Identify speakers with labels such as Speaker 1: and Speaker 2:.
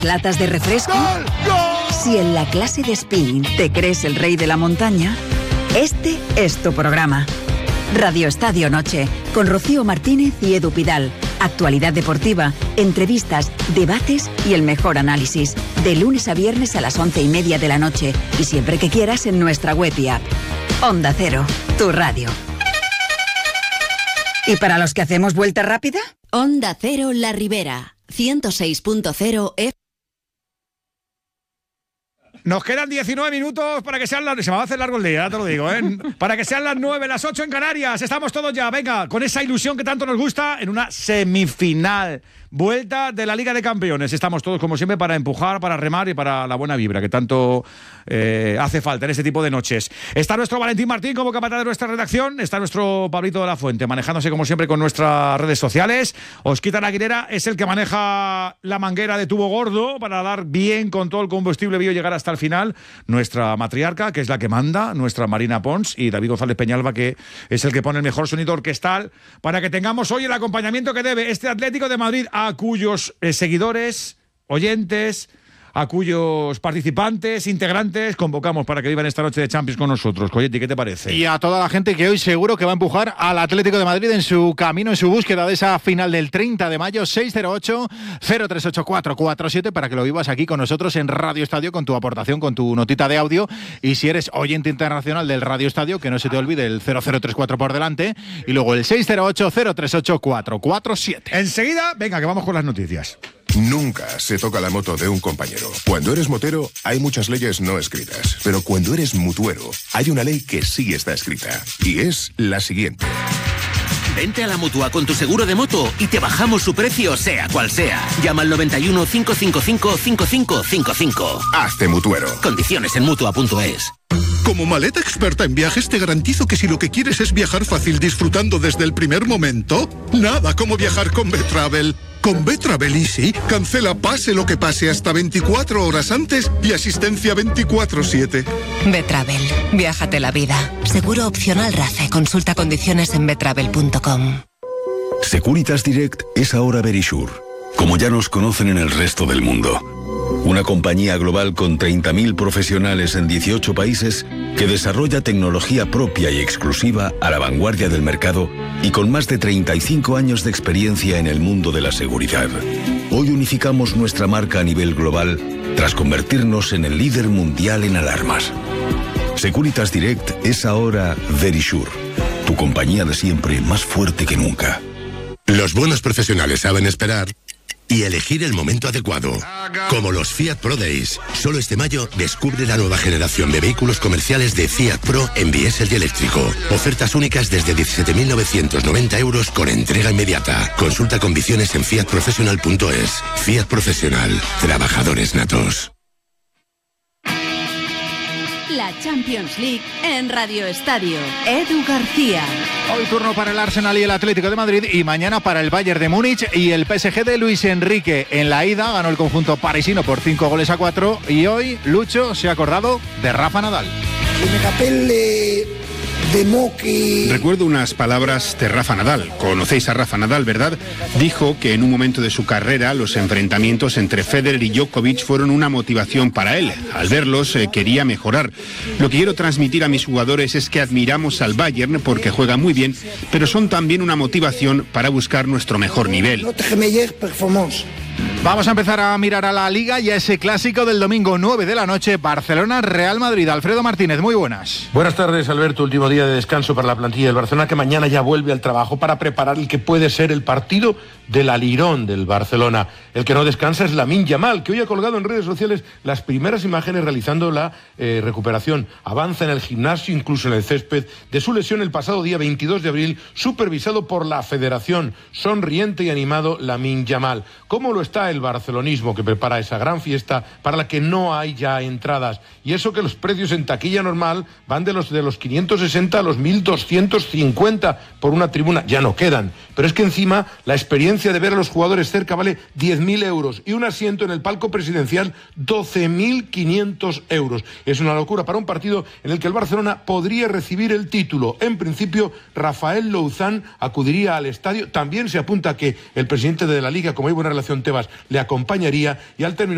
Speaker 1: ¿Latas de refresco?
Speaker 2: ¡Gol! ¡Gol!
Speaker 1: Si en la clase de spinning te crees el rey de la montaña, este es tu programa. Radio Estadio Noche, con Rocío Martínez y Edu Pidal. Actualidad deportiva, entrevistas, debates y el mejor análisis. De lunes a viernes a las 11:30 de la noche y siempre que quieras en nuestra web y app. Onda Cero, tu radio. ¿Y para los que hacemos vuelta rápida?
Speaker 3: Onda Cero La Ribera, 106.0 F.
Speaker 2: Nos quedan 19 minutos para que sean las... Se me va a hacer largo el día, te lo digo, ¿eh? Para que sean las 9, las 8 en Canarias. Estamos todos ya, venga, con esa ilusión que tanto nos gusta en una semifinal. Vuelta de la Liga de Campeones. Estamos todos, como siempre, para empujar, para remar y para la buena vibra que tanto hace falta en este tipo de noches. Está nuestro Valentín Martín como capataz de nuestra redacción. Está nuestro Pablito de la Fuente manejándose, como siempre, con nuestras redes sociales. Osquitar Aguilera es el que maneja la manguera de tubo gordo para dar bien con todo el combustible bio y llegar hasta el final. Nuestra matriarca, que es la que manda, nuestra Marina Pons, y David González Peñalba, que es el que pone el mejor sonido orquestal para que tengamos hoy el acompañamiento que debe este Atlético de Madrid, a cuyos seguidores, oyentes, a cuyos participantes, integrantes, convocamos para que vivan esta noche de Champions con nosotros. Coyetti, ¿qué te parece?
Speaker 4: Y a toda la gente que hoy seguro que va a empujar al Atlético de Madrid en su camino, en su búsqueda de esa final del 30 de mayo, 608-038447, para que lo vivas aquí con nosotros en Radio Estadio, con tu aportación, con tu notita de audio. Y si eres oyente internacional del Radio Estadio, que no se te olvide el 0034 por delante, y luego el 608-038447.
Speaker 2: Enseguida, venga, que vamos con las noticias.
Speaker 5: Nunca se toca la moto de un compañero. Cuando eres motero, hay muchas leyes no escritas. Pero cuando eres mutuero, hay una ley que sí está escrita. Y es la siguiente.
Speaker 6: Vente a la Mutua con tu seguro de moto y te bajamos su precio, sea cual sea. Llama al 91 555 5555.
Speaker 5: Hazte mutuero.
Speaker 6: Condiciones en Mutua.es.
Speaker 7: Como maleta experta en viajes, te garantizo que si lo que quieres es viajar fácil disfrutando desde el primer momento, nada como viajar con Betravel. Con Betravel Easy, cancela pase lo que pase hasta 24 horas antes y asistencia 24/7.
Speaker 8: Betravel, viájate la vida. Seguro opcional RACE. Consulta condiciones en betravel.com.
Speaker 9: Securitas Direct es ahora Verisure, como ya nos conocen en el resto del mundo. Una compañía global con 30.000 profesionales en 18 países que desarrolla tecnología propia y exclusiva a la vanguardia del mercado y con más de 35 años de experiencia en el mundo de la seguridad. Hoy unificamos nuestra marca a nivel global tras convertirnos en el líder mundial en alarmas. Securitas Direct es ahora Verisure, tu compañía de siempre más fuerte que nunca.
Speaker 10: Los buenos profesionales saben esperar y elegir el momento adecuado. Como los Fiat Pro Days. Solo este mayo descubre la nueva generación de vehículos comerciales de Fiat Pro en diésel y eléctrico. Ofertas únicas desde 17.990 euros con entrega inmediata. Consulta condiciones en fiatprofessional.es. Fiat Profesional. Trabajadores natos.
Speaker 3: La Champions League en Radio Estadio. Edu García.
Speaker 4: Hoy turno para el Arsenal y el Atlético de Madrid y mañana para el Bayern de Múnich y el PSG de Luis Enrique. En la ida ganó el conjunto parisino por 5-4 y hoy Lucho se ha acordado de Rafa Nadal.
Speaker 11: Recuerdo unas palabras de Rafa Nadal. Conocéis a Rafa Nadal, ¿verdad? Dijo que en un momento de su carrera los enfrentamientos entre Federer y Djokovic fueron una motivación para él. Al verlos quería mejorar. Lo que quiero transmitir a mis jugadores es que admiramos al Bayern porque juega muy bien, pero son también una motivación para buscar nuestro mejor nivel.
Speaker 4: Vamos a empezar a mirar a la Liga y a ese clásico del domingo 9 de la noche, Barcelona-Real Madrid. Alfredo Martínez, muy buenas.
Speaker 12: Buenas tardes, Alberto. Último día de descanso para la plantilla del Barcelona, que mañana ya vuelve al trabajo para preparar el que puede ser el partido del alirón del Barcelona. El que no descansa es Lamine Yamal, que hoy ha colgado en redes sociales las primeras imágenes realizando la recuperación. Avanza en el gimnasio, incluso en el césped, de su lesión el pasado día 22 de abril, supervisado por la Federación. Sonriente y animado Lamine Yamal. ¿Cómo lo está el barcelonismo que prepara esa gran fiesta para la que no hay ya entradas? Y eso que los precios en taquilla normal van de los 560 a los 1.250 por una tribuna. Ya no quedan. Pero es que encima la experiencia de ver a los jugadores cerca vale 10.000 euros y un asiento en el palco presidencial 12.500 euros. Es una locura para un partido en el que el Barcelona podría recibir el título. En principio, Rafael Louzán acudiría al estadio. También se apunta que el presidente de la Liga, como hay buena relación Tebas, le acompañaría y al término